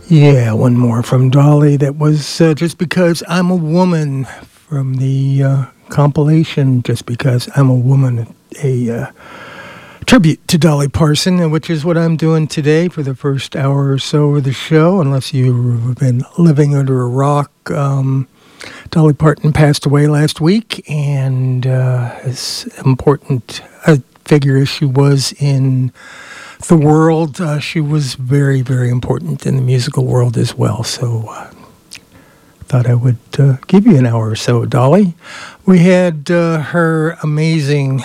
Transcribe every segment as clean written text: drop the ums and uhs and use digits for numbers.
Yeah, one more from Dolly. That was Just Because I'm a Woman from the compilation Just Because I'm a Woman, a tribute to Dolly Parton, which is what I'm doing today for the first hour or so of the show, unless you've been living under a rock. Dolly Parton passed away last week, and as important a figure as she was in the world, she was very, very important in the musical world as well. So thought I would give you an hour or so, Dolly. We had her amazing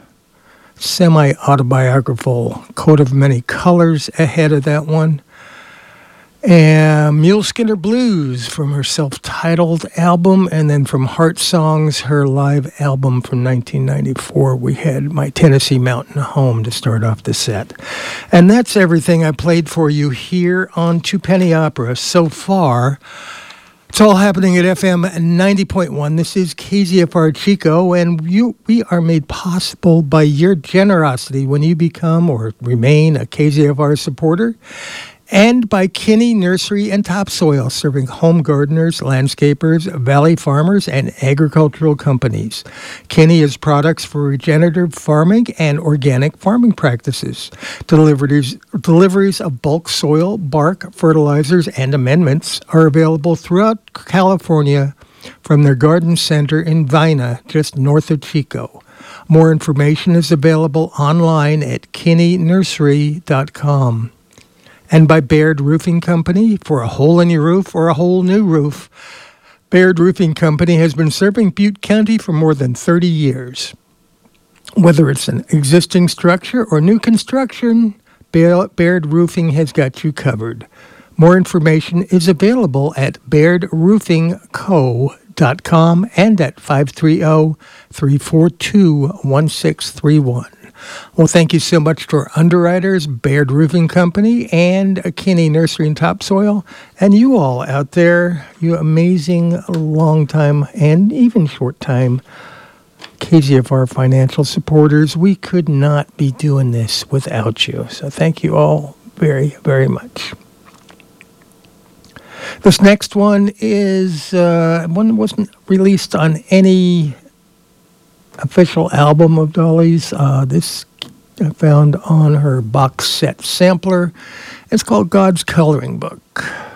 semi-autobiographical Coat of Many Colors ahead of that one. And Mule Skinner Blues from her self-titled album, and then from Heart Songs, her live album from 1994, we had My Tennessee Mountain Home to start off the set. And that's everything I played for you here on Two Penny Opera so far. It's all happening at FM 90.1. This is KZFR Chico, and we are made possible by your generosity when you become or remain a KZFR supporter, and by Kinney Nursery and Topsoil, serving home gardeners, landscapers, valley farmers, and agricultural companies. Kinney is products for regenerative farming and organic farming practices. Deliveries of bulk soil, bark, fertilizers, and amendments are available throughout California from their garden center in Vina, just north of Chico. More information is available online at kinneynursery.com. And by Baird Roofing Company, for a hole in your roof or a whole new roof. Baird Roofing Company has been serving Butte County for more than 30 years. Whether it's an existing structure or new construction, Baird Roofing has got you covered. More information is available at bairdroofingco.com and at 530-342-1631. Well, thank you so much to our underwriters, Baird Roofing Company and Kinney Nursery and Topsoil, and you all out there, you amazing long-time and even short-time KZFR financial supporters. We could not be doing this without you, so thank you all very, very much. This next one is one that wasn't released on any official album of Dolly's. This I found on her box set sampler. It's called God's Coloring Book.